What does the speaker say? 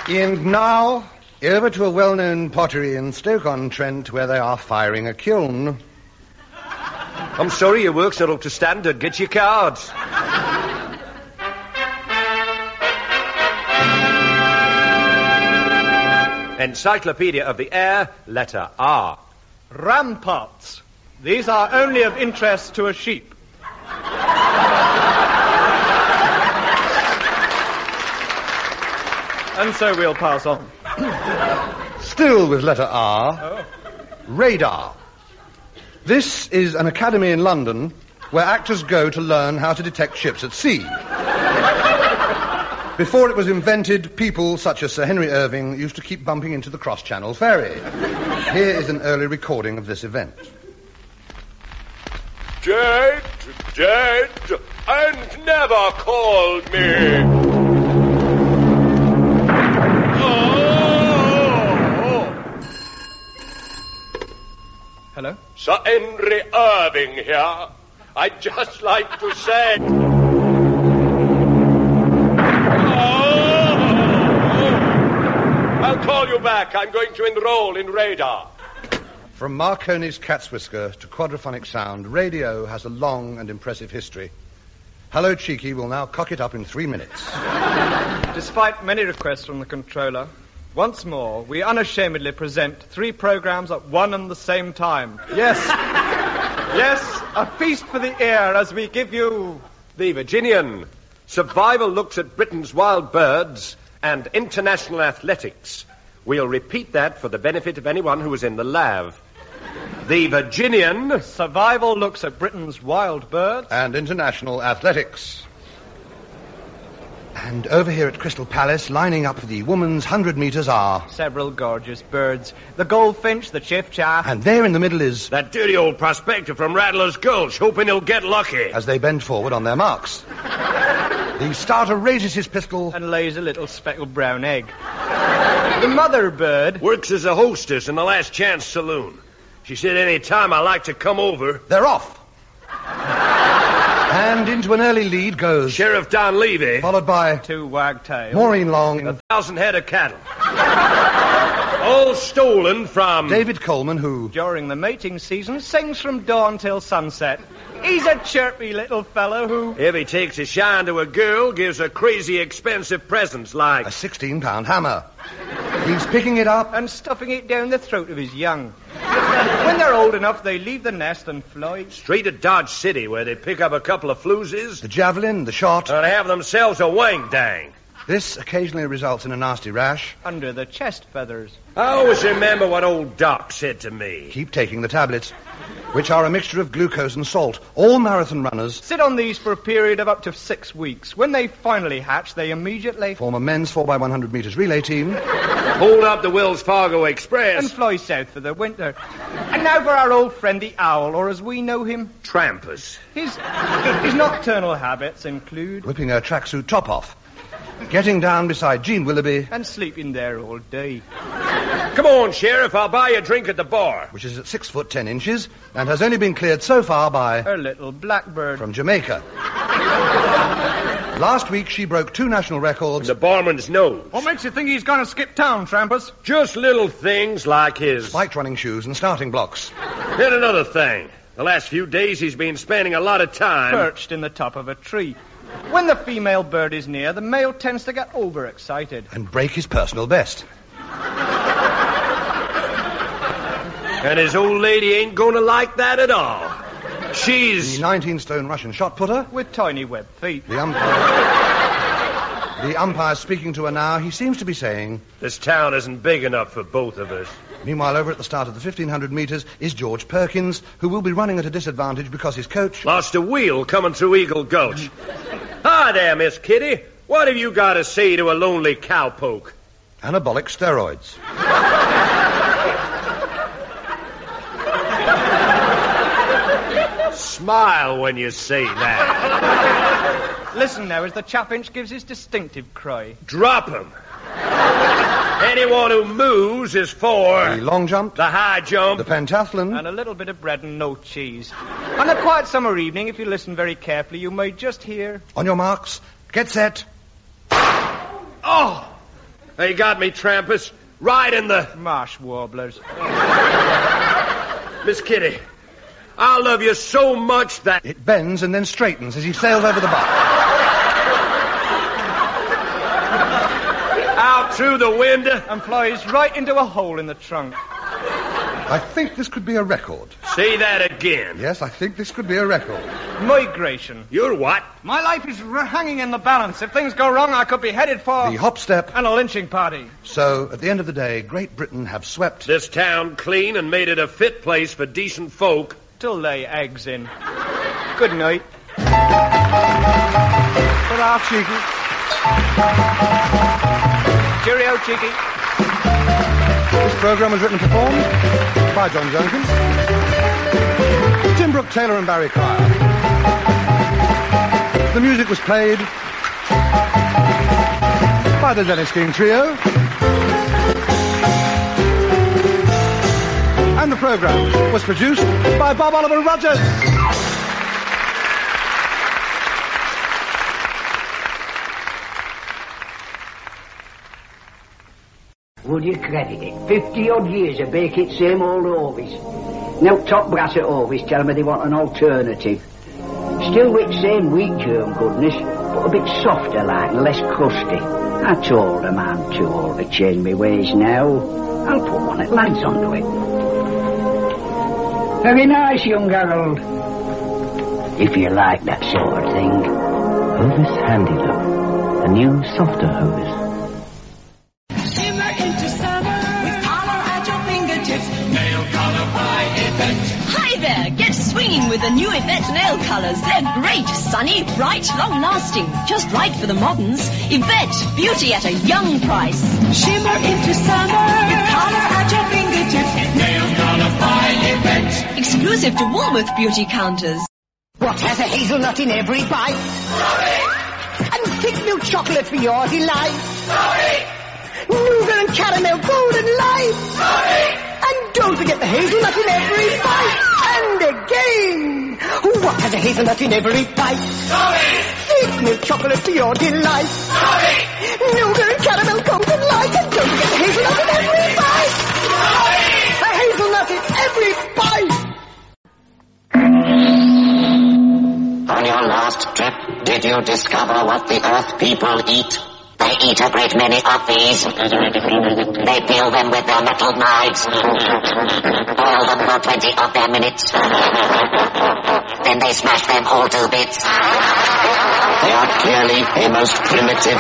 And now, over to a well-known pottery in Stoke-on-Trent where they are firing a kiln. I'm sorry, your work's not up to standard. Get your cards. Encyclopedia of the Air, letter R. Ramparts. These are only of interest to a sheep. And so we'll pass on. Still with letter R, radar. This is an academy in London where actors go to learn how to detect ships at sea. Before it was invented, people such as Sir Henry Irving used to keep bumping into the cross-channel ferry. Here is an early recording of this event. Dead, and never called me. Hello? Sir Henry Irving here. I'd just like to say... I'll call you back. I'm going to enroll in radar. From Marconi's cat's whisker to quadraphonic sound, radio has a long and impressive history. Hello, Cheeky will now cock it up in 3 minutes. Despite many requests from the controller, once more, we unashamedly present 3 programs at one and the same time. Yes, yes, a feast for the ear as we give you... The Virginian. Survival looks at Britain's wild birds and international athletics. We'll repeat that for the benefit of anyone who is in the lav. The Virginian. Survival looks at Britain's wild birds. And international athletics. And over here at Crystal Palace, lining up for the women's 100 metres are... several gorgeous birds. The goldfinch, the chiff-chaff. And there in the middle is... that dirty old prospector from Rattler's Gulch, hoping he'll get lucky. As they bend forward on their marks. The starter raises his pistol... and lays a little speckled brown egg. The mother bird... works as a hostess in the Last Chance Saloon. She said any time I like to come over... They're off. And into an early lead goes... Sheriff Don Levy. Followed by... 2 wagtails. Maureen Long. 1,000 head of cattle. All stolen from... David Coleman, who... during the mating season, sings from dawn till sunset. He's a chirpy little fellow who... if he takes a shine to a girl, gives her crazy expensive presents like... a 16-pound hammer. He's picking it up... and stuffing it down the throat of his young. When they're old enough, they leave the nest and fly... straight to Dodge City, where they pick up a couple of floozies... the javelin, the shot... and have themselves a wang-dang. This occasionally results in a nasty rash. under the chest feathers. I always remember what old Doc said to me. Keep taking the tablets, which are a mixture of glucose and salt. All marathon runners... sit on these for a period of up to 6 weeks. When they finally hatch, they immediately... form a men's 4x100 metres relay team. Hold up the Wells Fargo Express. and fly south for the winter. And now for our old friend the owl, or as we know him... Trampers. His nocturnal habits include... whipping her tracksuit top off. Getting down beside Jean Willoughby... and sleeping there all day. Come on, Sheriff, I'll buy you a drink at the bar. which is at 6 foot 10 inches, and has only been cleared so far by... Her little blackbird. from Jamaica. Last week, she broke 2 national records. The barman's nose. What makes you think he's going to skip town, Trampers? Just little things like his... Spiked running shoes and starting blocks. And another thing. The last few days he's been spending a lot of time... Perched in the top of a tree. When the female bird is near, the male tends to get overexcited. And break his personal best. And his old lady ain't gonna like that at all. She's... The 19-stone Russian shot putter. With tiny webbed feet. The umpire's speaking to her now. He seems to be saying... This town isn't big enough for both of us. Meanwhile, over at the start of the 1,500 metres is George Perkins, who will be running at a disadvantage because his coach... Lost a wheel coming through Eagle Gulch. Hi there, Miss Kitty. What have you got to say to a lonely cowpoke? Anabolic steroids. Smile when you say that. Listen now as the chaffinch gives his distinctive cry. Drop him. Anyone who moves is for... The long jump. the high jump. The pentathlon. And a little bit of bread and no cheese. On a quiet summer evening, if you listen very carefully, you may just hear... On your marks. Get set. Oh! They got me, Trampas. Right in the... Marsh warblers. Miss Kitty, I love you so much that... It bends and then straightens as he sails over the bar. Out through the window. And flies right into a hole in the trunk. I think this could be a record. Say that again. Yes, I think this could be a record. Migration. You're what? My life is hanging in the balance. If things go wrong, I could be headed for... The hop step. And a lynching party. So, at the end of the day, Great Britain have swept... This town clean and made it a fit place for decent folk. To lay eggs in. Good night. Ta-ra, Cheeky. Cheerio, Cheeky. This programme was written and performed by John Jenkins, Tim Brooke Taylor and Barry Cryer. The music was played by the Dennis King Trio. And the programme was produced by Bob Oliver Rogers. Would you credit it? 50-odd years of baking same old Ovis. Now top brass at Ovis tell me they want an alternative. Still with same wheat germ goodness, but a bit softer like and less crusty. I told them I'm too old to change my ways now. I'll put one that lights onto it. Very nice, young Harold. If you like that sort of thing. Hovis Handy Love, a new softer Hovis. Hi there, get swinging with the new Yvette nail colours. They're great, sunny, bright, long-lasting. Just right for the moderns. Yvette, beauty at a young price. Shimmer into summer with color at your fingertips. Nail color by Yvette. Exclusive to Woolworth beauty counters. What has a hazelnut in every bite? Sorry. And thick milk chocolate for your delight. Sorry. Nougat and caramel golden light. Sorry. And don't forget the hazelnut in every bite. And again. What has a hazelnut in every bite? Sorry. Thick milk chocolate for your delight. Sorry. Nougat and caramel golden light. And don't forget the hazelnut in every bite. Sorry. A hazelnut in every bite. On your last trip, did you discover what the Earth people eat? They eat a great many of these. They peel them with their metal knives. Boil them for 20 of their minutes. Then they smash them all to bits. They are clearly a most primitive